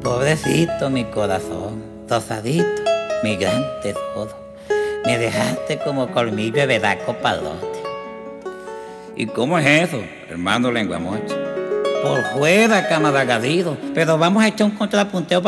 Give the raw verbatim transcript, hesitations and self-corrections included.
Pobrecito mi corazón, rosadito, mi gran tesoro, me dejaste como colmillo de vedaco palote. ¿Y cómo es eso, hermano Lenguamoche? Por fuera, camaragadido, pero vamos a echar un contrapunteo